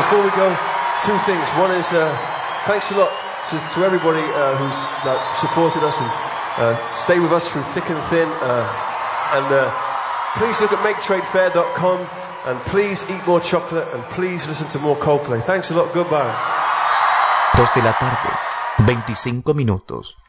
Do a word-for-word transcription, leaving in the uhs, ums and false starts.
before we go, two things. One is uh, thanks a lot to, to everybody uh, who's like, supported us and uh, stayed with us through thick and thin. Uh, and uh, please look at make trade fair dot com and please eat more chocolate and please listen to more Coldplay. Thanks a lot. Goodbye. Dos de la tarde, veinticinco minutos.